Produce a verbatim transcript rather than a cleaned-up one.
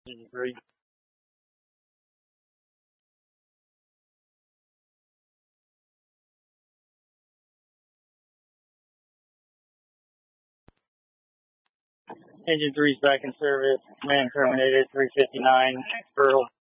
Engine three. Engine three's back in service. Man terminated three fifty-nine. Pearl.